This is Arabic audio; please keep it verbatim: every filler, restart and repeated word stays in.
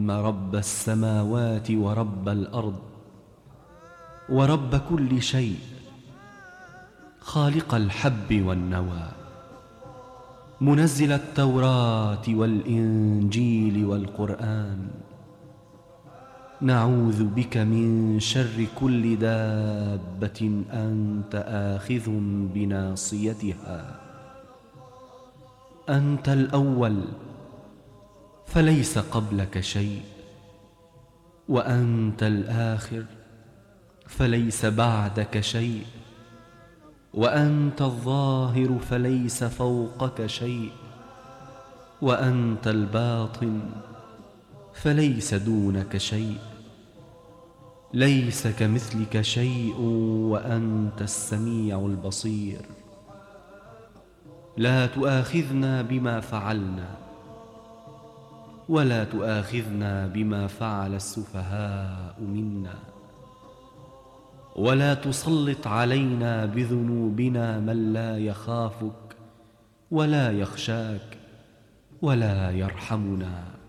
اللهم رب السماوات ورب الأرض ورب كل شيء، خالق الحب والنوى، منزل التوراة والإنجيل والقرآن، نعوذ بك من شر كل دابة أنت آخذ بناصيتها. أنت الأول فليس قبلك شيء، وأنت الآخر فليس بعدك شيء، وأنت الظاهر فليس فوقك شيء، وأنت الباطن فليس دونك شيء، ليس كمثلك شيء وأنت السميع البصير. لا تؤاخذنا بما فعلنا، ولا تؤاخذنا بما فعل السفهاء منا، ولا تسلط علينا بذنوبنا من لا يخافك ولا يخشاك ولا يرحمنا.